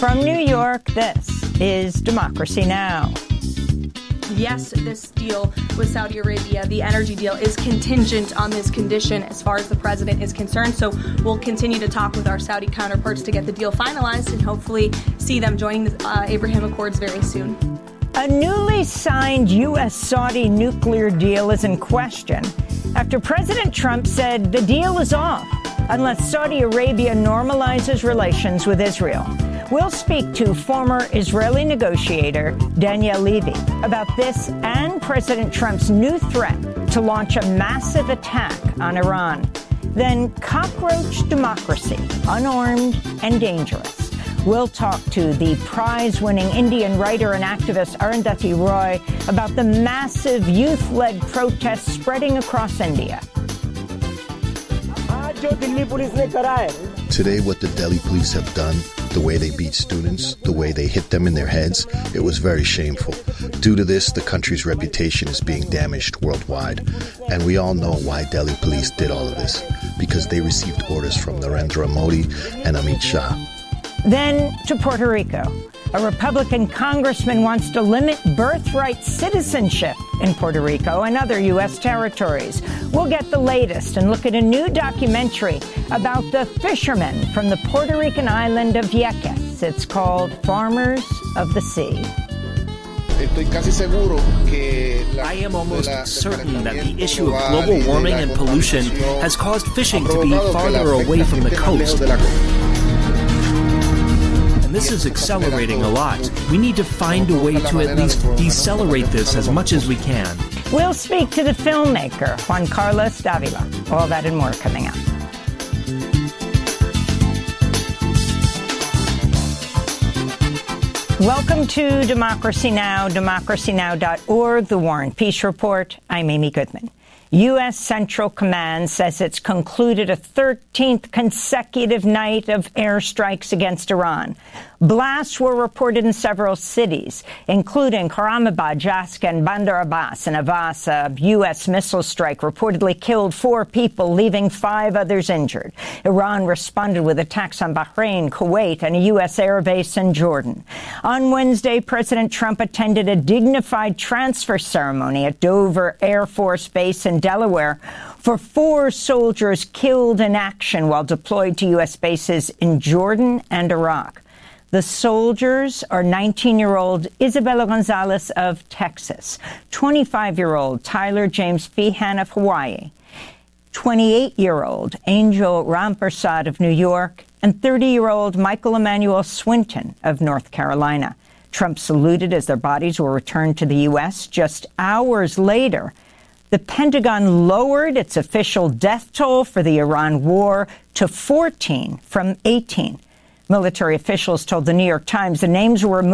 From New York, this is Democracy Now! Yes, this deal with Saudi Arabia, the energy deal, is contingent on this condition as far as the president is concerned. So we'll continue to talk with our Saudi counterparts to get the deal finalized and hopefully see them joining the Abraham Accords very soon. A newly signed U.S.-Saudi nuclear deal is in question after President Trump said the deal is off unless Saudi Arabia normalizes relations with Israel. We'll speak to former Israeli negotiator Daniel Levy about this and President Trump's new threat to launch a massive attack on Iran. Then cockroach democracy, unarmed and dangerous. We'll talk to the prize-winning Indian writer and activist Arundhati Roy about the massive youth-led protests spreading across India. Today, what the Delhi police have done, the way they beat students, the way they hit them in their heads, it was very shameful. Due to this, the country's reputation is being damaged worldwide. And we all know why Delhi police did all of this, because they received orders from Narendra Modi and Amit Shah. Then to Puerto Rico. A Republican congressman wants to limit birthright citizenship in Puerto Rico and other U.S. territories. We'll get the latest and look at a new documentary about the fishermen from the Puerto Rican island of Vieques. It's called Farmers of the Sea. I am almost certain that the issue of global warming and pollution has caused fishing to be farther away from the coast. This is accelerating a lot. We need to find a way to at least decelerate this as much as we can. We'll speak to the filmmaker, Juan Carlos Davila. All that and more coming up. Welcome to Democracy Now!, democracynow.org, The War and Peace Report. I'm Amy Goodman. U.S. Central Command says it's concluded a 13th consecutive night of airstrikes against Iran. Blasts were reported in several cities, including Karamabad, Jaska, and Bandar Abbas. In Abbas, a U.S. missile strike reportedly killed 4 people, leaving 5 others injured. Iran responded with attacks on Bahrain, Kuwait, and a U.S. air base in Jordan. On Wednesday, President Trump attended a dignified transfer ceremony at Dover Air Force Base in Delaware for 4 soldiers killed in action while deployed to U.S. bases in Jordan and Iraq. The soldiers are 19-year-old Isabella Gonzalez of Texas, 25-year-old Tyler James Feehan of Hawaii, 28-year-old Angel Rampersad of New York, and 30-year-old Michael Emmanuel Swinton of North Carolina. Trump saluted as their bodies were returned to the U.S. Just hours later, the Pentagon lowered its official death toll for the Iran war to 14 from 18. Military officials told the New York Times the names were removed